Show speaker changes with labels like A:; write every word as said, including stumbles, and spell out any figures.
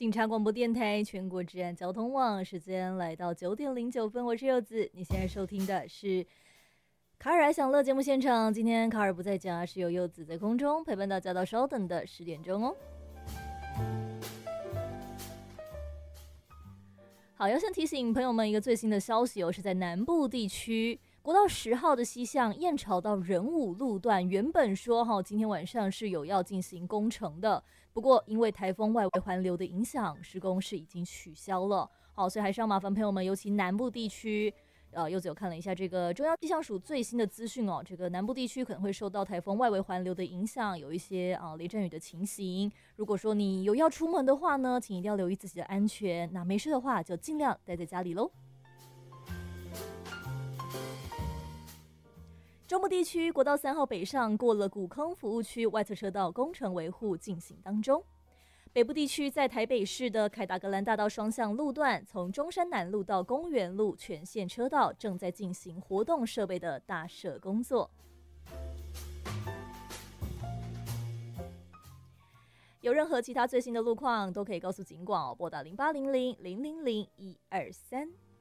A: 警察广播电台全国治安交通网，时间来到九点零九分，我是柚子。你现在收听的是卡尔爱享乐节目现场。今天卡尔不在家，是由柚子在空中陪伴大家到稍等的十点钟哦。好，要先提醒朋友们一个最新的消息哦，是在南部地区。国道十号的西向燕巢到仁武路段，原本说哈今天晚上是有要进行工程的，不过因为台风外围环流的影响，施工是已经取消了。好，所以还是要麻烦朋友们，尤其南部地区。呃，柚子有看了一下这个中央气象署最新的资讯哦，这个南部地区可能会受到台风外围环流的影响，有一些啊、呃、雷阵雨的情形。如果说你有要出门的话呢，请一定要留意自己的安全。那没事的话，就尽量待在家里喽。中部地区国道三号北上过了古坑服务区外侧车道工程维护进行当中。北部地区在台北市的凯达格兰大道双向路段，从中山南路到公园路全线车道正在进行活动设备的大设工作。有任何其他最新的路况，都可以告诉警广，拨打零八零零零零零一二三。